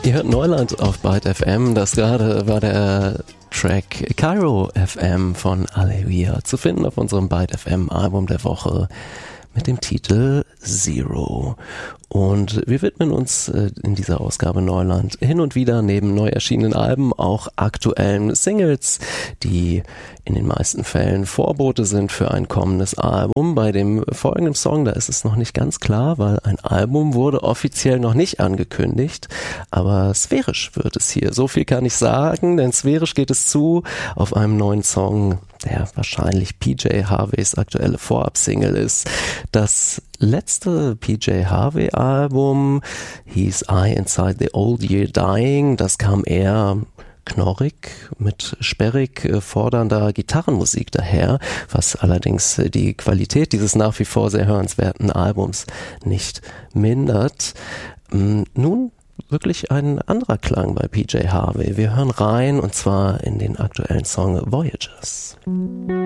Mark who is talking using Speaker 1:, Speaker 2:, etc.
Speaker 1: Ihr hört Neuland auf Byte FM. Das gerade war der Track Cairo FM von Aleluia, zu finden auf unserem Byte FM Album der Woche mit dem Titel Zero. Und wir widmen uns in dieser Ausgabe Neuland hin und wieder neben neu erschienenen Alben auch aktuellen Singles, die in den meisten Fällen Vorbote sind für ein kommendes Album. Bei dem folgenden Song, da ist es noch nicht ganz klar, weil ein Album wurde offiziell noch nicht angekündigt, aber sphärisch wird es hier. So viel kann ich sagen, denn sphärisch geht es zu auf einem neuen Song, der wahrscheinlich PJ Harveys aktuelle Vorab-Single ist. Das letzte PJ Harvey Album hieß I Inside the Old Year Dying. Das kam eher knorrig mit sperrig fordernder Gitarrenmusik daher, was allerdings die Qualität dieses nach wie vor sehr hörenswerten Albums nicht mindert. Nun wirklich ein anderer Klang bei PJ Harvey. Wir hören rein, und zwar in den aktuellen Song Voyagers.